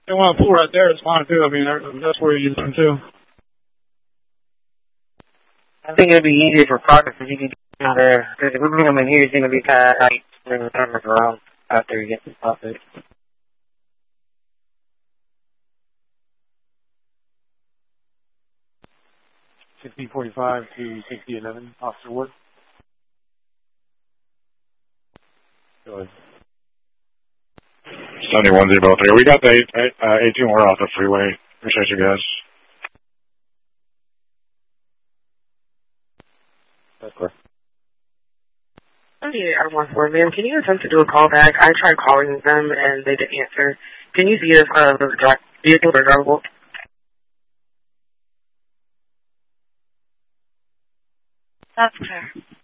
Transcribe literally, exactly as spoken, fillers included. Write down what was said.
They want to pull right there, it's fine too. I mean, that's where you use them too. I think it'd be easier for progress if you could get out there. Because if we bring them in here, it's going to be kind of like bring the cameras around after you get this off it. sixteen forty-five to sixty eleven, Officer Wood. Go ahead. seventy-one zero three. We got the uh, eighteen. We're off the freeway. Appreciate you guys. That's correct. Okay, I want four, ma'am. Can you attempt to do a call back? I tried calling them and they didn't answer. Can you see if uh, the vehicles are drivable? That's fair.